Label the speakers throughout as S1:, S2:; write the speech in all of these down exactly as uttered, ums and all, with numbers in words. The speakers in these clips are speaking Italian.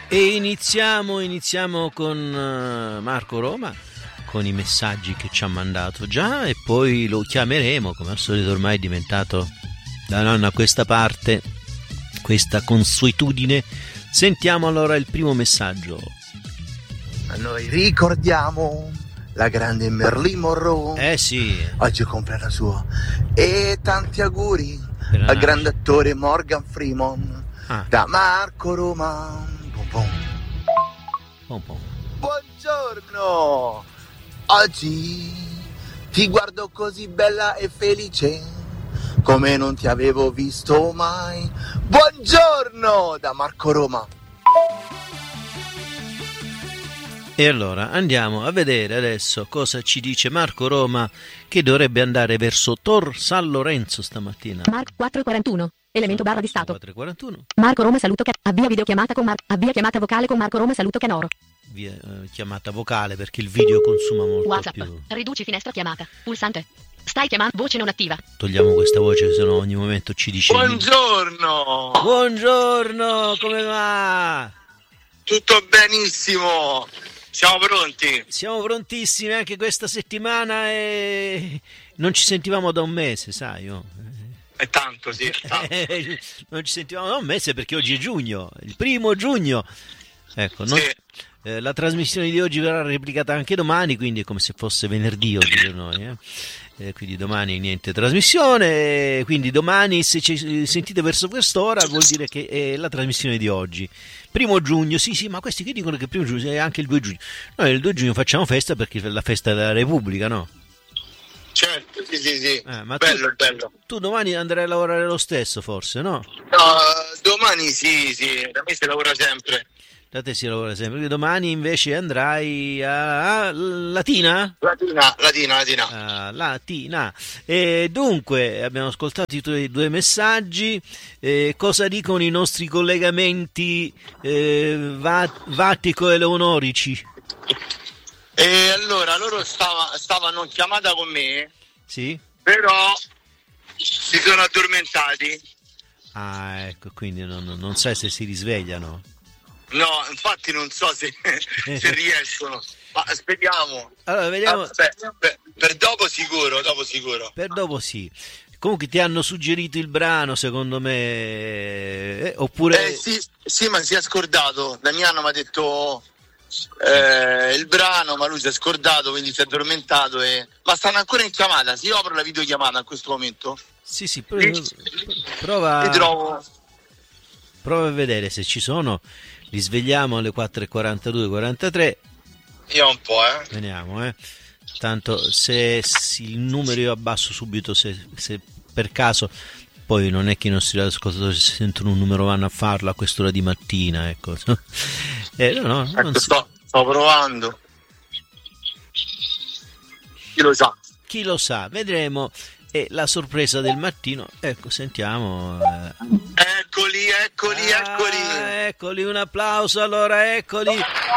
S1: E iniziamo, iniziamo con uh, Marco Roma, con i messaggi che ci ha mandato già, e poi lo chiameremo, come al solito ormai è diventato da nonna a questa parte, questa consuetudine. Sentiamo allora il primo messaggio.
S2: A noi ricordiamo la grande Marilyn Monroe.
S1: Eh sì.
S2: Oggi compra la sua. E tanti auguri al grande attore Morgan Freeman. Ah. Da Marco Roma. Pom pom.
S1: Pom pom.
S2: Buongiorno. Oggi ti guardo così bella e felice, come non ti avevo visto mai. Buongiorno da Marco Roma.
S1: E allora andiamo a vedere adesso cosa ci dice Marco Roma, che dovrebbe andare verso Tor San Lorenzo stamattina.
S3: Marco quattro e quarantuno, elemento barra di stato.
S1: quattro e quarantuno.
S3: Marco Roma saluto Ca- avvia videochiamata con Mar- avvia chiamata vocale con Marco Roma saluto Canoro.
S1: Via, eh, chiamata vocale perché il video consuma molto
S3: WhatsApp.
S1: più.
S3: Riduci finestra chiamata. Pulsante. Stai chiamando voce non attiva.
S1: Togliamo questa voce, se no ogni momento ci dice.
S2: Buongiorno.
S1: Buongiorno, come va?
S2: Tutto benissimo. Siamo pronti?
S1: Siamo prontissimi anche questa settimana e non ci sentivamo da un mese, sai? Oh.
S2: È tanto, sì. È tanto.
S1: Non ci sentivamo da un mese perché oggi è giugno, il primo giugno. Ecco, non,
S2: sì.
S1: eh, la trasmissione di oggi verrà replicata anche domani, quindi è come se fosse venerdì oggi per noi. Eh? Eh, quindi domani niente trasmissione, quindi domani se ci sentite verso quest'ora vuol dire che è la trasmissione di oggi. Primo giugno, sì sì, ma questi che dicono che primo giugno è anche il due giugno. Noi il due giugno facciamo festa perché è la festa della Repubblica, no?
S2: Certo, sì sì sì,
S1: eh, ma
S2: bello
S1: tu,
S2: bello.
S1: Tu domani andrai a lavorare lo stesso forse, no?
S2: No, domani sì sì, da me si lavora sempre.
S1: Da te si lavora sempre, quindi domani invece andrai a, a Latina?
S2: Latina, Latina, Latina.
S1: A Latina. E dunque abbiamo ascoltato i tuoi due messaggi. Eh, cosa dicono i nostri collegamenti eh, Vattico e Leonorici?
S2: E allora loro stava, stavano in chiamata con me,
S1: sì,
S2: però si sono addormentati.
S1: Ah, ecco, quindi non, non sai se si risvegliano.
S2: No, infatti non so se, se riescono, ma speriamo.
S1: Allora, vediamo.
S2: Aspetta, per, per dopo sicuro, dopo sicuro.
S1: Per dopo sì. Comunque ti hanno suggerito il brano, secondo me, eh, oppure...
S2: Eh sì, sì, ma si è scordato. Damiano mi ha detto eh, il brano, ma lui si è scordato, quindi si è addormentato. E... Ma stanno ancora in chiamata, si apro la videochiamata in questo momento?
S1: Sì, sì, prova, prova,
S2: ti trovo.
S1: Prova a vedere se ci sono. Li svegliamo alle quattro e quarantadue quarantatré.
S2: Io un po', eh.
S1: Vediamo, eh. Tanto se, se il numero io abbasso subito, se, se per caso, poi non è che i nostri ascoltatori si sentono un numero vanno a farlo a quest'ora di mattina, ecco. Eh, no, no,
S2: ecco,
S1: non
S2: sto, sto provando. Chi lo sa?
S1: Chi lo sa, vedremo. E la sorpresa del mattino, ecco, sentiamo. Eh.
S2: Eccoli, eccoli,
S1: ah,
S2: eccoli.
S1: Eccoli, un applauso allora, eccoli.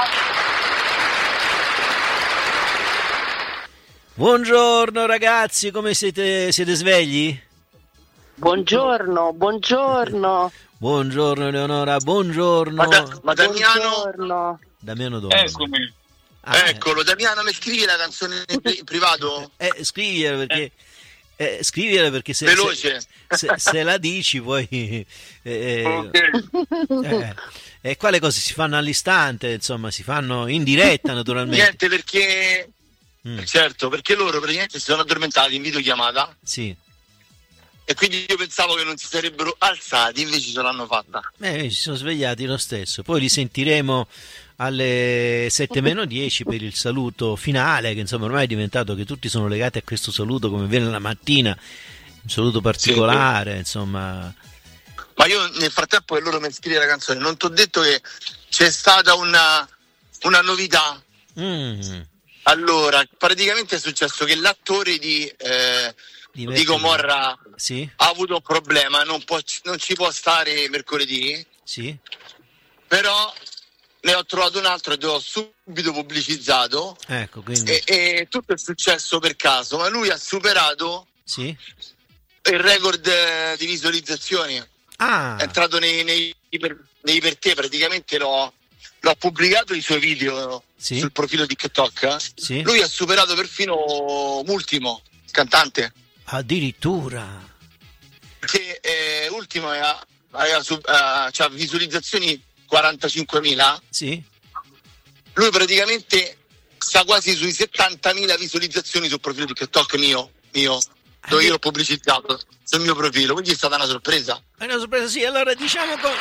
S1: Buongiorno ragazzi, come siete? Siete svegli?
S4: Buongiorno, buongiorno.
S1: Buongiorno Eleonora, buongiorno.
S2: Ma, da, ma Damiano?
S4: Buongiorno.
S1: Damiano dove?
S2: Eccomi. Ah, Eccolo, eh. Damiano, mi scrivi la canzone in privato?
S1: Eh, scrivila perché... Eh, scrivila perché se,
S2: Veloce.
S1: Se, se, se la dici poi eh,
S2: okay.
S1: eh, e quale cose si fanno all'istante, insomma si fanno in diretta naturalmente.
S2: Niente, perché mm. certo, perché loro praticamente si sono addormentati in videochiamata.
S1: Sì.
S2: E quindi io pensavo che non si sarebbero alzati, invece ce l'hanno fatta.
S1: Eh, si sono svegliati lo stesso. Poi li sentiremo alle sette meno dieci per il saluto finale, che insomma ormai è diventato che tutti sono legati a questo saluto come viene la mattina, un saluto particolare, sì, insomma.
S2: Ma io nel frattempo che loro mi scrivono la canzone, non ti ho detto che c'è stata una, una novità.
S1: Mm.
S2: Allora, praticamente è successo che l'attore di, eh, di, di Gomorra,
S1: sì,
S2: ha avuto un problema, non, può, non ci può stare mercoledì,
S1: sì,
S2: però ne ho trovato un altro e l'ho subito pubblicizzato,
S1: ecco, quindi...
S2: e, e tutto è successo per caso, ma lui ha superato,
S1: sì,
S2: il record di visualizzazioni.
S1: Ah.
S2: È entrato nei, nei, nei per te, praticamente l'ho, l'ho pubblicato i suoi video
S1: Sì.
S2: sul profilo TikTok.
S1: Sì.
S2: Lui ha superato perfino Ultimo, il cantante.
S1: Addirittura.
S2: Che eh, Ultimo aveva, aveva, su- eh, c'ha visualizzazioni quarantacinquemila.
S1: Sì.
S2: Lui praticamente sta quasi sui settantamila visualizzazioni sul profilo TikTok mio, mio dove io l'ho pubblicizzato sul mio profilo, quindi è stata una sorpresa.
S1: È una sorpresa, sì. Allora diciamo con...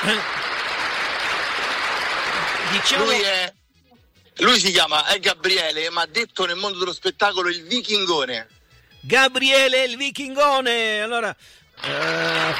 S1: diciamo
S2: Lui è lui si chiama è Gabriele, ma detto nel mondo dello spettacolo il Vichingone.
S1: Gabriele il Vichingone. Allora eh,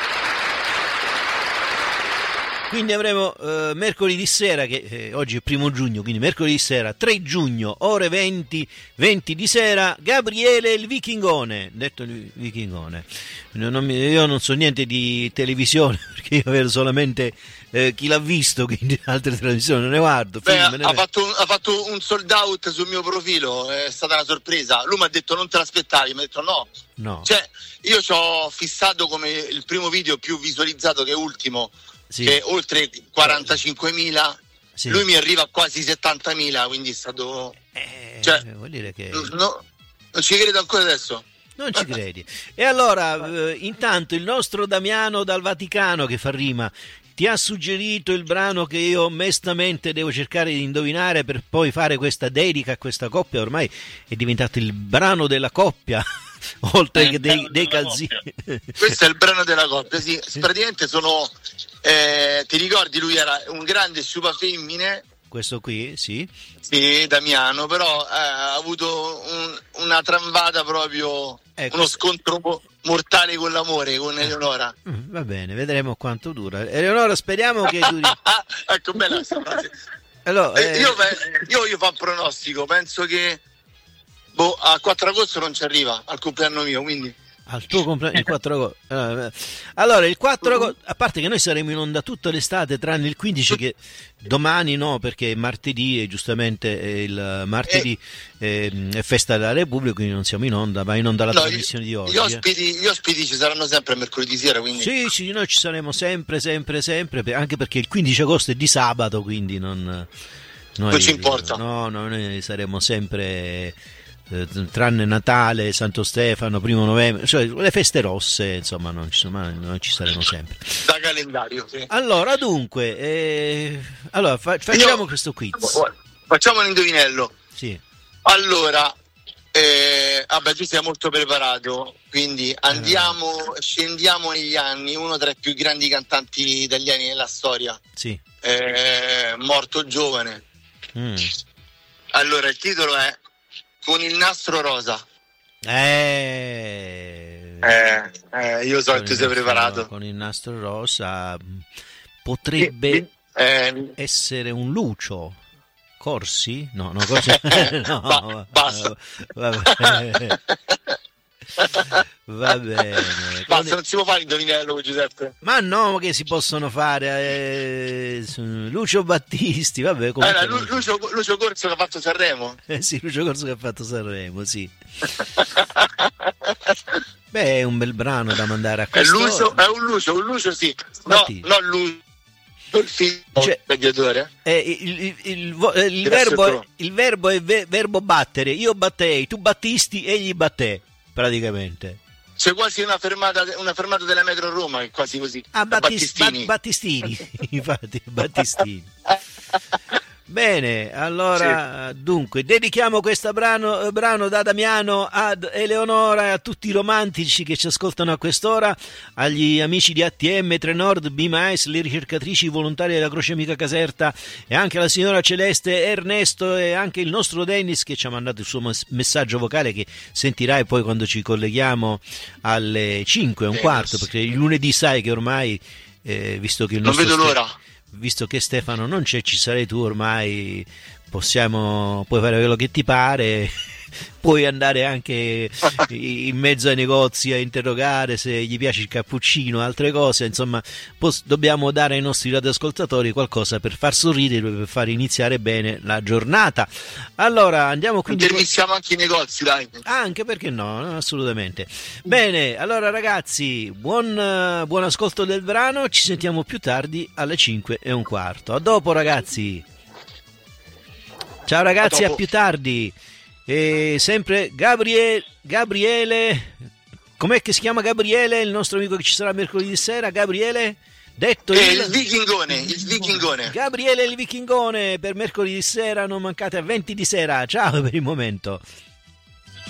S1: quindi avremo eh, mercoledì sera, che eh, oggi è primo giugno, quindi mercoledì sera tre giugno, ore venti, venti di sera, Gabriele il Vichingone, detto il Vichingone. Non, non mi, io non so niente di televisione, perché io vedo solamente eh, chi l'ha visto, quindi altre trasmissioni non ne guardo.
S2: Beh,
S1: film, ne
S2: ha,
S1: vedo.
S2: fatto un, ha fatto un sold out sul mio profilo, è stata una sorpresa. Lui mi ha detto non te l'aspettavi, mi ha detto no.
S1: No.
S2: Cioè, io ci ho fissato come il primo video più visualizzato, che è Ultimo,
S1: Sì.
S2: che è oltre quarantacinquemila.
S1: Sì.
S2: Lui mi arriva a quasi settantamila, quindi è stato...
S1: Eh,
S2: cioè,
S1: vuol dire che...
S2: no, non ci credo ancora adesso.
S1: Non ci credi. E allora, eh, intanto il nostro Damiano dal Vaticano, che fa rima, ti ha suggerito il brano che io mestamente devo cercare di indovinare per poi fare questa dedica a questa coppia. Ormai è diventato il brano della coppia, oltre che dei, dei calzini.
S2: Questo è il brano della coppia, sì. Praticamente sono... Eh, ti ricordi, lui era un grande sciupa femmine.
S1: Questo qui, sì.
S2: Sì, Damiano, però eh, ha avuto un, una tramvata proprio,
S1: Ecco.
S2: uno scontro mo- mortale con l'amore, con Eleonora.
S1: Mm, va bene, vedremo quanto dura. Eleonora, speriamo che duri.
S2: Ecco, bella questa frase.
S1: Allora,
S2: Eh,
S1: eh,
S2: io, pe- io, io fa un pronostico, penso che boh, a quattro agosto non ci arriva, al compleanno mio, quindi...
S1: al tuo compleanno il quattro agosto. Allora, il quattro agosto, a parte che noi saremo in onda tutta l'estate tranne il quindici, che domani no, perché è martedì e giustamente è il martedì eh, è festa della Repubblica, quindi non siamo in onda, va in onda la
S2: No,
S1: trasmissione di oggi.
S2: Gli ospiti, gli ospiti ci saranno sempre mercoledì sera, quindi...
S1: Sì, sì, noi ci saremo sempre, sempre, sempre, per- anche perché il quindici agosto è di sabato, quindi non, noi,
S2: Non ci importa.
S1: No, no, noi saremo sempre... eh, tranne Natale, Santo Stefano, primo novembre, cioè le feste rosse, insomma, non ci, sono, ma noi ci saremo sempre.
S2: Da calendario, sì.
S1: Allora, dunque, eh, allora fa- facciamo
S2: Io-
S1: questo quiz.
S2: Facciamo un indovinello.
S1: Sì.
S2: Allora, eh, vabbè, tu sei molto preparato, quindi andiamo, scendiamo negli anni, uno tra i più grandi cantanti italiani nella storia,
S1: Sì.
S2: eh, morto giovane.
S1: Mm.
S2: Allora, il titolo è Con il nastro rosa.
S1: Eh,
S2: Eh, eh, io so
S1: con
S2: che tu
S1: il
S2: sei
S1: nastro-
S2: preparato.
S1: Con il nastro rosa mh, potrebbe
S2: Eh,
S1: essere un Lucio. Corsi? No, no, Corsi. no,
S2: Ba- basta.
S1: Va bene. Va bene.
S2: basta, non si può fare l'indovinello con Giuseppe.
S1: Ma no, che si possono fare? eh, Lucio Battisti, vabbè. Comunque
S2: Allora,
S1: non-
S2: Lu- Lucio, Lucio Corso che ha fatto Sanremo.
S1: Eh sì, Lucio Corso che ha fatto Sanremo, sì. Beh, è un bel brano da mandare a
S2: È,
S1: questo.
S2: Lucio, è un Lucio, un Lucio sì. No,
S1: Battisti.
S2: non Lucio, il figlio
S1: Cioè-
S2: del gladiatore.
S1: Eh, il, il- il vo- eh, il
S2: Grazie
S1: verbo,
S2: a
S1: è,
S2: te.
S1: il verbo è ve- verbo battere. Io battei, tu battisti, egli batté, praticamente.
S2: C'è quasi una fermata, una fermata della metro a Roma, che è quasi così.
S1: Ah,
S2: Da
S1: Battis-
S2: Battistini.
S1: Bat- Battistini, infatti, Battistini. Bene, allora, dunque, dedichiamo questo brano, eh, brano da Damiano ad Eleonora e a tutti i romantici che ci ascoltano a quest'ora, agli amici di A T M, Trenord, B M A S, le ricercatrici volontarie della Croce Amica Caserta e anche alla signora Celeste, Ernesto e anche il nostro Dennis che ci ha mandato il suo mes- messaggio vocale che sentirai poi quando ci colleghiamo alle cinque e un
S2: Dennis.
S1: quarto, perché il lunedì sai che ormai, eh, visto che il
S2: Non
S1: nostro
S2: vedo
S1: Ste-
S2: l'ora.
S1: visto che Stefano non c'è, ci sarai tu ormai possiamo, puoi fare quello che ti pare. Puoi andare anche in mezzo ai negozi a interrogare se gli piace il cappuccino, altre cose, insomma, pos- dobbiamo dare ai nostri radioascoltatori qualcosa per far sorridere, per far iniziare bene la giornata. Allora andiamo quindi.
S2: Intervistiamo anche i negozi, dai.
S1: Anche perché no, no, assolutamente. Bene, allora ragazzi, buon, buon ascolto del brano, ci sentiamo più tardi alle cinque e un quarto. A dopo ragazzi. Ciao ragazzi, a, a più tardi. E sempre Gabriele, Gabriele, com'è che si chiama Gabriele, il nostro amico che ci sarà mercoledì sera? Gabriele, detto
S2: eh,
S1: il...
S2: il vichingone, il vichingone.
S1: Gabriele il vichingone per mercoledì sera, non mancate a venti di sera. Ciao per il momento.